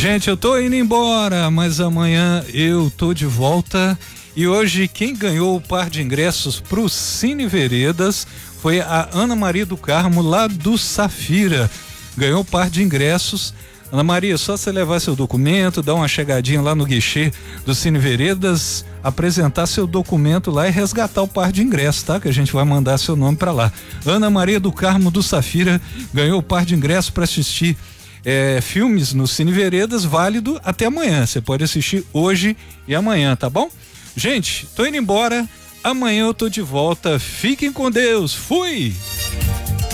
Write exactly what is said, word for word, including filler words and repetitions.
Gente, eu tô indo embora, mas amanhã eu tô de volta. E hoje quem ganhou o par de ingressos pro Cine Veredas foi a Ana Maria do Carmo, lá do Safira. Ganhou o par de ingressos. Ana Maria, só você levar seu documento, dar uma chegadinha lá no guichê do Cine Veredas, apresentar seu documento lá e resgatar o par de ingressos, tá? Que a gente vai mandar seu nome pra lá. Ana Maria do Carmo do Safira ganhou o par de ingressos para assistir é, filmes no Cine Veredas, válido até amanhã. Você pode assistir hoje e amanhã, tá bom? Gente, tô indo embora. Amanhã eu tô de volta. Fiquem com Deus. Fui!